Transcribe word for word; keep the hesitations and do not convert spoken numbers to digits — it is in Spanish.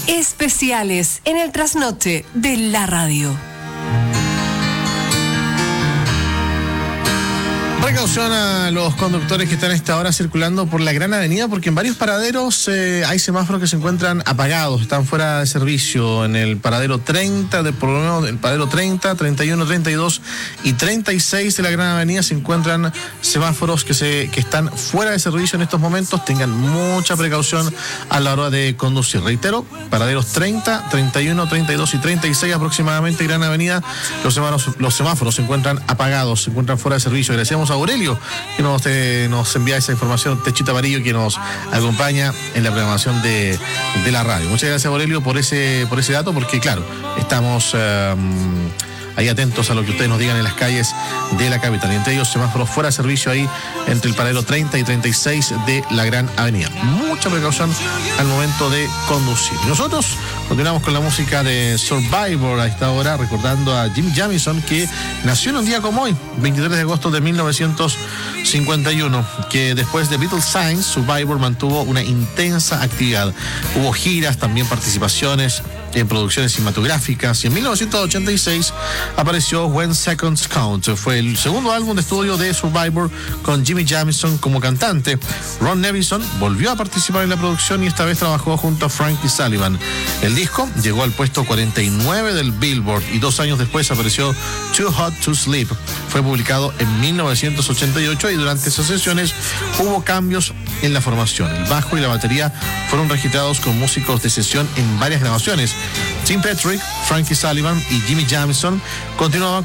Especiales en el trasnoche de la radio. Precaución a los conductores que están a esta hora circulando por la Gran Avenida, porque en varios paraderos eh, hay semáforos que se encuentran apagados, están fuera de servicio. En el paradero treinta, de, por lo menos el paradero treinta, treinta y uno, treinta y dos y treinta y seis de la Gran Avenida se encuentran semáforos que, se, que están fuera de servicio en estos momentos. Tengan mucha precaución a la hora de conducir. Reitero, paraderos treinta, treinta y uno, treinta y dos y treinta y seis aproximadamente, Gran Avenida, los semáforos, los semáforos se encuentran apagados, se encuentran fuera de servicio. Agradecemos a Aurelio que nos, eh, nos envía esa información, Techito Amarillo, que nos acompaña en la programación de, de la radio. Muchas gracias, Aurelio, por ese, por ese dato, porque claro, estamos eh, ahí atentos a lo que ustedes nos digan en las calles de la capital, y entre ellos semáforos fuera de servicio ahí entre el paradero treinta y treinta y seis de la Gran Avenida. Mucha precaución al momento de conducir. Nosotros continuamos con la música de Survivor a esta hora, recordando a Jim Jamison, que nació en un día como hoy, veintitrés de agosto de mil novecientos cincuenta y uno, que después de Beatles Signs, Survivor mantuvo una intensa actividad. Hubo giras, también participaciones en producciones cinematográficas, y en mil novecientos ochenta y seis apareció When Seconds Count. Fue el segundo álbum de estudio de Survivor con Jimmy Jamison como cantante. Ron Nevison volvió a participar en la producción y esta vez trabajó junto a Frankie Sullivan. El disco llegó al puesto cuarenta y nueve del Billboard y dos años después apareció Too Hot to Sleep. Fue publicado en mil novecientos ochenta y ocho y durante esas sesiones hubo cambios en la formación. El bajo y la batería fueron registrados con músicos de sesión en varias grabaciones. Tim Patrick, Frankie Sullivan y Jimmy Jamison continuaban